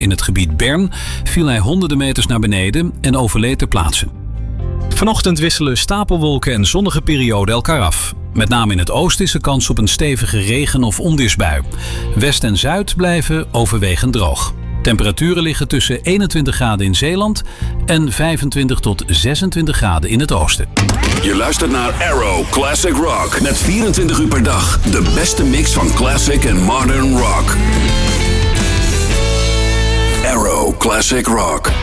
In het gebied Bern viel hij honderden meters naar beneden en overleed ter plaatse. Vanochtend wisselen stapelwolken en zonnige perioden elkaar af. Met name in het oosten is er kans op een stevige regen- of onweersbui. West en zuid blijven overwegend droog. Temperaturen liggen tussen 21 graden in Zeeland en 25 tot 26 graden in het oosten. Je luistert naar Arrow Classic Rock. Met 24 uur per dag de beste mix van classic en modern rock. Arrow Classic Rock.